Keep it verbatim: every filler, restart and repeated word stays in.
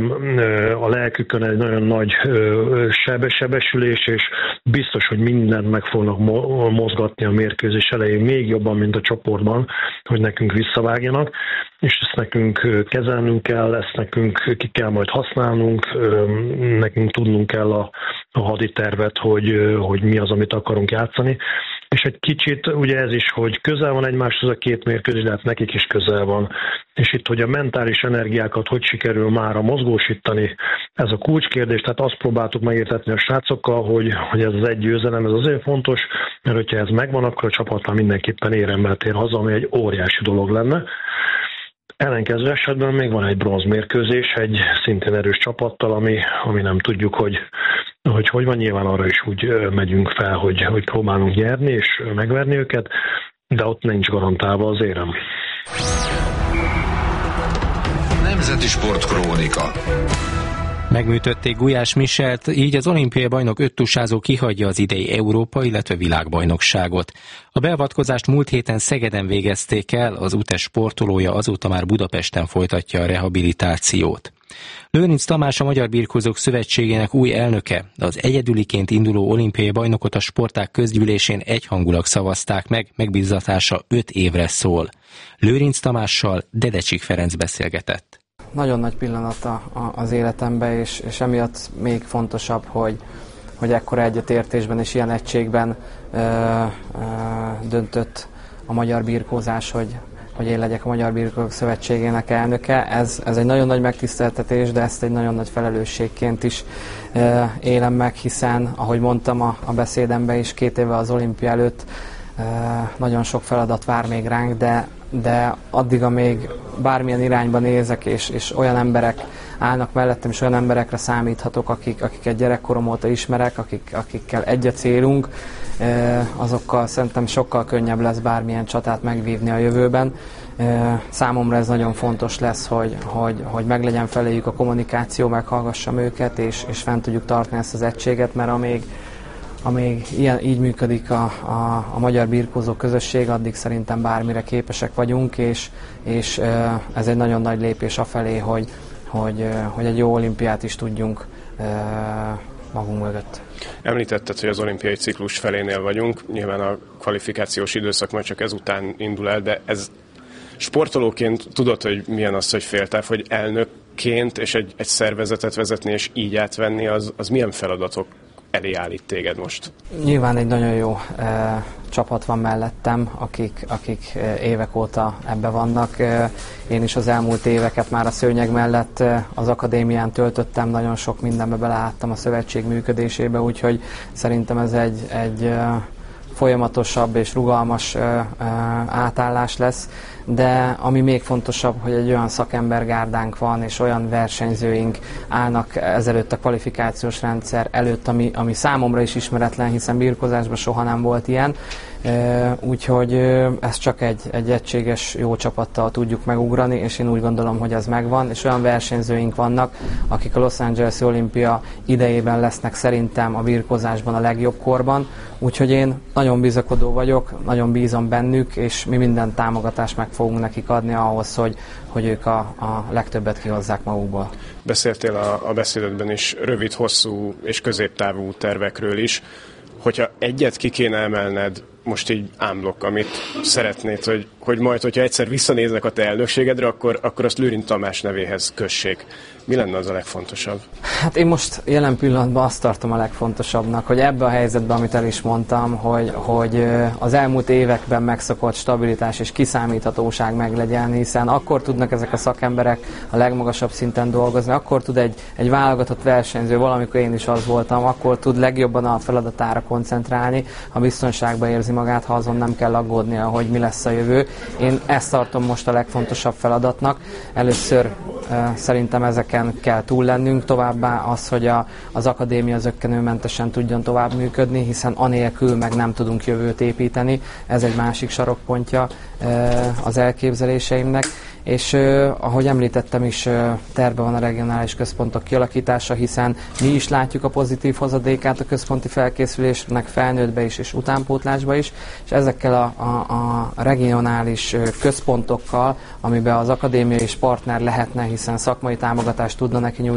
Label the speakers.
Speaker 1: van a lelkükön egy nagyon nagy sebesülés, és biztos, hogy mindent meg fognak mozgatni a mérkőzés elején, még jobban, mint a csoportban, hogy nekünk visszavágjanak, és ezt nekünk kezelnünk kell, ezt nekünk ki kell majd használnunk, nekünk tudnunk kell a, a haditervet, hogy, hogy mi az, amit akarunk játszani. És egy kicsit ugye ez is, hogy közel van egymáshoz a két mérkőzés, de hát nekik is közel van. És itt, hogy a mentális energiákat hogy sikerül mára mozgósítani, ez a kulcskérdés, tehát azt próbáltuk megértetni a srácokkal, hogy, hogy ez az egy győzelem, ez azért fontos, mert hogyha ez megvan, akkor a csapattal mindenképpen éremmel tér haza, ami egy óriási dolog lenne. Ellenkező esetben még van egy bronzmérkőzés, egy szintén erős csapattal, ami, ami nem tudjuk, hogy hogy hogy van, nyilván arra is úgy megyünk fel, hogy, hogy próbálunk nyerni és megverni őket, de ott nincs garantálva az érem.
Speaker 2: Nemzeti Sportkrónika.
Speaker 3: Megműtötték Gulyás Michelt, így az olimpiai bajnok öttusázó kihagyja az idei Európa, illetve világbajnokságot. A beavatkozást múlt héten Szegeden végezték el, az UTES sportolója azóta már Budapesten folytatja a rehabilitációt. Lőrinc Tamás a Magyar Birkózók Szövetségének új elnöke, az egyedüliként induló olimpiai bajnokot a sportág közgyűlésén egyhangulag szavazták meg, megbízatása öt évre szól. Lőrinc Tamással Dedecsik Ferenc beszélgetett.
Speaker 4: Nagyon nagy pillanat a, a, az életemben, és, és emiatt még fontosabb, hogy, hogy ekkora egyetértésben és ilyen egységben ö, ö, döntött a magyar birkózás, hogy, hogy én legyek a Magyar Birkózók Szövetségének elnöke. Ez, ez egy nagyon nagy megtiszteltetés, de ezt egy nagyon nagy felelősségként is ö, élem meg, hiszen, ahogy mondtam a, a beszédemben is, két évvel az olimpia előtt ö, nagyon sok feladat vár még ránk, de de addig, amíg bármilyen irányba nézek, és, és olyan emberek állnak mellettem, és olyan emberekre számíthatok, akik, akiket gyerekkorom óta ismerek, akik, akikkel egy a célunk, azokkal szerintem sokkal könnyebb lesz bármilyen csatát megvívni a jövőben. Számomra ez nagyon fontos lesz, hogy, hogy, hogy meglegyen feléjük a kommunikáció, meghallgassam őket, és, és fent tudjuk tartani ezt az egységet, mert amíg Amíg ilyen, így működik a, a, a magyar birkózó közösség, addig szerintem bármire képesek vagyunk, és, és ez egy nagyon nagy lépés afelé, hogy, hogy, hogy egy jó olimpiát is tudjunk magunk mögött.
Speaker 5: Említetted, hogy az olimpiai ciklus felénél vagyunk, nyilván a kvalifikációs időszak majd csak ezután indul el, de ez sportolóként tudod, hogy milyen az, hogy féltáv, hogy elnökként és egy, egy szervezetet vezetni és így átvenni, az, az milyen feladatok elé állít téged most? Nyilván
Speaker 4: egy nagyon jó e, csapat van mellettem, akik, akik évek óta ebbe vannak. E, én is az elmúlt éveket már a szőnyeg mellett e, az akadémián töltöttem, nagyon sok mindenbe beleálltam a szövetség működésébe, úgyhogy szerintem ez egy, egy e, folyamatosabb és rugalmas e, e, átállás lesz, de ami még fontosabb, hogy egy olyan szakembergárdánk van, és olyan versenyzőink állnak ezelőtt a kvalifikációs rendszer előtt, ami, ami számomra is ismeretlen, hiszen birkózásban soha nem volt ilyen. Úgyhogy ezt csak egy, egy egységes jó csapattal tudjuk megugrani, és én úgy gondolom, hogy ez megvan, és olyan versenyzőink vannak, akik a Los Angeles-i olimpia idejében lesznek szerintem a birkózásban a legjobb korban, úgyhogy én nagyon bizakodó vagyok, nagyon bízom bennük, és mi minden támogatást meg fogunk nekik adni ahhoz, hogy, hogy ők a, a legtöbbet kihozzák magukból.
Speaker 5: Beszéltél a, a beszédedben is rövid, hosszú és középtávú tervekről is. Hogyha egyet ki kéne emelned most így ámblok, amit szeretnéd, hogy, hogy majd, hogyha egyszer visszanéznek a te elnökségedre, akkor, akkor azt Lőrinc Tamás nevéhez kössék. Mi lenne az a legfontosabb?
Speaker 4: Hát én most jelen pillanatban azt tartom a legfontosabbnak, hogy ebben a helyzetben, amit el is mondtam, hogy, hogy az elmúlt években megszokott stabilitás és kiszámíthatóság meglegyen, hiszen akkor tudnak ezek a szakemberek a legmagasabb szinten dolgozni, akkor tud egy, egy válogatott versenyző, valamikor én is az voltam, akkor tud legjobban a feladatára koncentrálni, ha biztonságban érzi magát, ha azon nem kell aggódnia, hogy mi lesz a jövő. Én ezt tartom most a legfontosabb feladatnak. Először uh, szerintem ezeken kell túl lennünk, továbbá az, hogy a, az akadémia zökkenőmentesen tudjon tovább működni, hiszen anélkül meg nem tudunk jövőt építeni. Ez egy másik sarokpontja uh, az elképzeléseimnek. És uh, ahogy említettem is, uh, terve van a regionális központok kialakítása, hiszen mi is látjuk a pozitív hozadékát a központi felkészülésnek felnőttbe is és utánpótlásba is, és ezekkel a, a, a regionális uh, központokkal, amiben az akadémia is partner lehetne, hiszen szakmai támogatást tudna neki nyújtani,